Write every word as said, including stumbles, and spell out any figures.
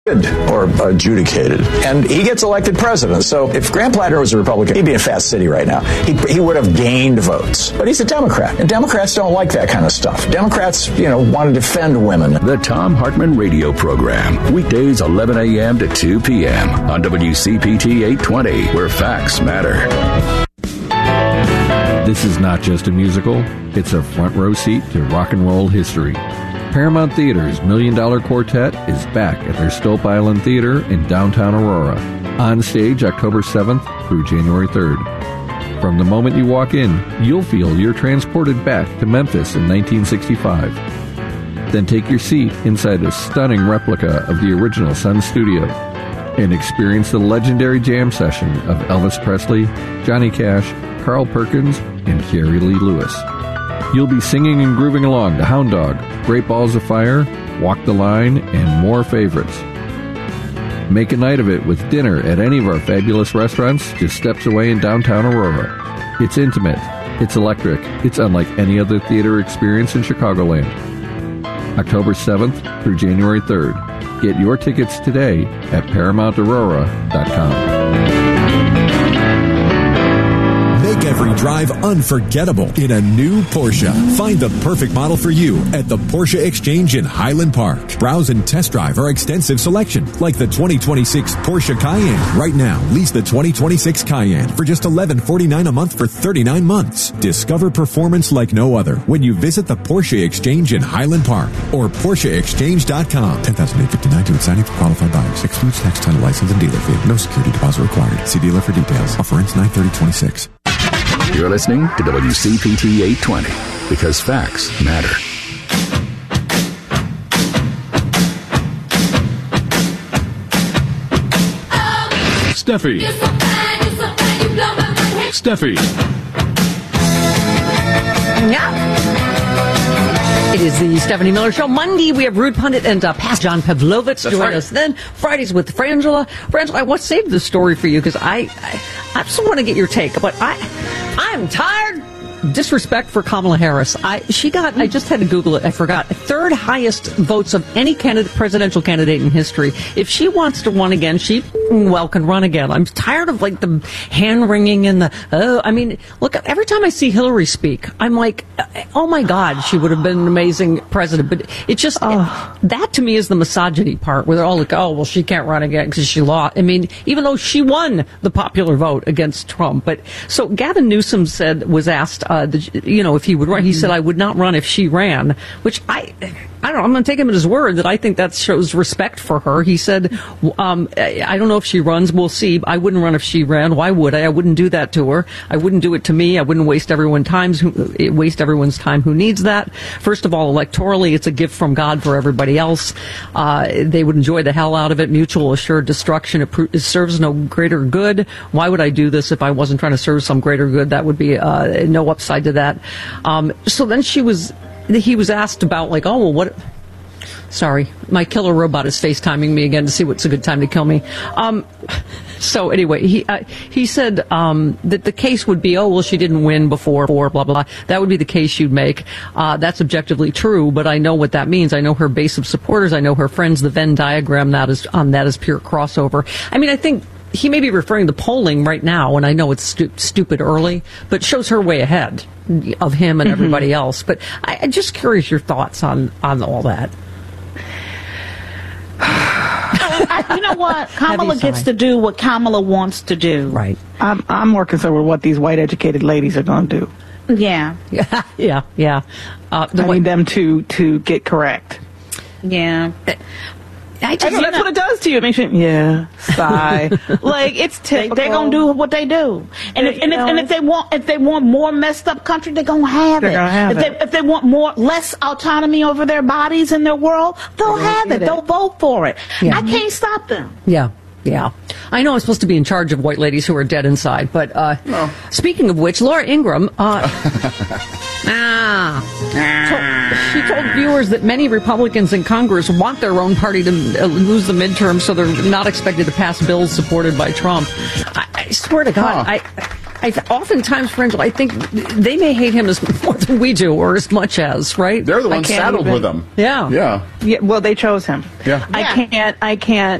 or adjudicated, and he gets elected president. So if Grant Platter was a Republican, he'd be in Fast City right now. He, he would have gained votes. But he's a Democrat, and Democrats don't like that kind of stuff. Democrats, you know, want to defend women. The Thom Hartmann Radio Program, weekdays eleven a.m. to two p.m. on W C P T eight twenty, where facts matter. This is not just a musical, it's a front row seat to rock and roll history. Paramount Theater's Million Dollar Quartet is back at their Stope Island Theater in downtown Aurora. On stage October seventh through January third. From the moment you walk in, you'll feel you're transported back to Memphis in nineteen sixty-five. Then take your seat inside a stunning replica of the original Sun Studio and experience the legendary jam session of Elvis Presley, Johnny Cash, Carl Perkins, and Jerry Lee Lewis. You'll be singing and grooving along to Hound Dog, Great Balls of Fire, Walk the Line, and more favorites. Make a night of it with dinner at any of our fabulous restaurants just steps away in downtown Aurora. It's intimate, it's electric, it's unlike any other theater experience in Chicagoland. October seventh through January third. Get your tickets today at paramount aurora dot com. Make every drive unforgettable in a new Porsche. Find the perfect model for you at the Porsche Exchange in Highland Park. Browse and test drive our extensive selection, like the twenty twenty-six Porsche Cayenne. Right now, lease the twenty twenty-six Cayenne for just eleven forty-nine a month for thirty-nine months. Discover performance like no other when you visit the Porsche Exchange in Highland Park or Porsche Exchange dot com. ten thousand eight hundred fifty-nine to signing for qualified buyers. Excludes tax, title, license, and dealer fee. No security deposit required. See dealer for details. Offer ends nine thirty twenty-six. You're listening to W C P T eight twenty, because facts matter. Steffi. Steffi. Yeah. It is the Stephanie Miller Show. Monday, we have Rude Pundit and uh, past John Pavlovitz join right. us. Then Fridays with Frangela. Frangela, I want to save the story for you because I, I, I just want to get your take. But I, I'm tired. Disrespect for Kamala Harris. I she got. I just had to Google it. I forgot. Third highest votes of any candidate, presidential candidate in history. If she wants to run again, she well can run again. I'm tired of like the hand wringing and the. Oh, I mean, look. Every time I see Hillary speak, I'm like, oh my God, she would have been an amazing president. But it just oh. it, that to me is the misogyny part, where they're all like, oh well, she can't run again because she lost. I mean, even though she won the popular vote against Trump. But so Gavin Newsom said was asked. Uh, the, you know, if he would run, he said, I would not run if she ran, which I, I don't know, I'm going to take him at his word that I think that shows respect for her. He said, um, I don't know if she runs, we'll see. I wouldn't run if she ran. Why would I? I wouldn't do that to her. I wouldn't do it to me. I wouldn't waste everyone's time who, waste everyone's time who needs that. First of all, electorally, it's a gift from God for everybody else. Uh, they would enjoy the hell out of it. Mutual assured destruction. It, pr- it serves no greater good. Why would I do this if I wasn't trying to serve some greater good? That would be uh, no upside to that. Um, so then she was, he was asked about like, oh, well, what, sorry, my killer robot is FaceTiming me again to see what's a good time to kill me. Um, so anyway, he, uh, he said, um, that the case would be, oh, well, she didn't win before, before, blah, blah, blah. That would be the case you'd make. Uh, that's objectively true, but I know what that means. I know her base of supporters. I know her friends. The Venn diagram that is, on that is pure crossover. I mean, I think, he may be referring to polling right now, and I know it's stu- stupid early, but shows her way ahead of him and mm-hmm. everybody else. But I, I'm just curious your thoughts on, on all that. I, you know what? Kamala gets to do what Kamala wants to do. Right. I'm, I'm more concerned with what these white educated ladies are going to do. Yeah. Yeah, yeah, yeah. Uh, I need them to, to get correct. Yeah. I just, I know, that's know. what it does to you. It makes you, yeah, sigh. Like, it's typical. They, they're gonna do what they do, and if, and, if, and if they want, if they want more messed up country, they're gonna have they're it. Gonna have if it. they if they want more less autonomy over their bodies and their world, they'll they'll have it. it. They'll vote for it. Yeah. I can't stop them. Yeah. Yeah. I know I'm supposed to be in charge of white ladies who are dead inside, but uh, no. Speaking of which, Laura Ingraham, uh, ah, told, she told viewers that many Republicans in Congress want their own party to lose the midterms, so they're not expected to pass bills supported by Trump. I, I swear to God, huh. I... I, oftentimes, Frangela, I think they may hate him as more than we do, or as much as, right? They're the ones saddled even, with him. Yeah. Yeah. Yeah. Well, they chose him. Yeah. I Yeah. can't. I can't.